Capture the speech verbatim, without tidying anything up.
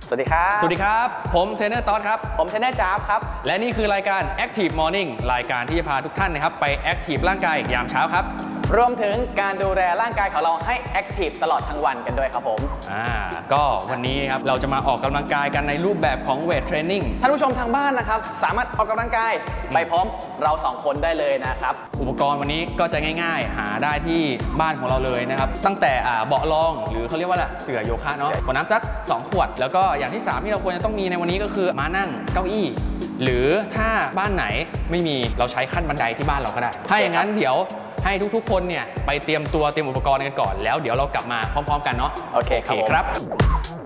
สวัสดีครับสวัสดีครับผมเทรนเนอร์ต๊อดครับผมเทรนเนอร์จ๊าบครับและนี่คือรายการ Active Morning รายการที่จะพาทุกท่านนะครับไป Active ร่างกายยามเช้าครับรวมถึงการดูแลร่างกายของเราให้ Active ตลอดทั้งวันกันด้วยครับผมอ่าก็วันนี้ครับเราจะมาออกกำลังกายกันในรูปแบบของ Weight Training ท่านผู้ชมทางบ้านนะครับสามารถออกกำลังกายไปพร้อมเราสองคนได้เลยนะครับอุปกรณ์วันนี้ก็จะง่ายๆหาได้ที่บ้านของเราเลยนะครับตั้งแต่เบาะรองหรือเขาเรียกว่าเสื่อโยคะเนาะขวดน้ำสักสองขวดแล้วก็อย่างที่สามที่เราควรจะต้องมีในวันนี้ก็คือม้านั่งเก้าอี้หรือถ้าบ้านไหนไม่มีเราใช้ขั้นบันไดที่บ้านเราก็ได้ถ้าอย่างนั้นเดี๋ยวให้ทุกๆคนเนี่ยไปเตรียมตัวเตรียมอุปกรณ์กันก่อนแล้วเดี๋ยวเรากลับมาพร้อมๆกันเนาะโอเคครับ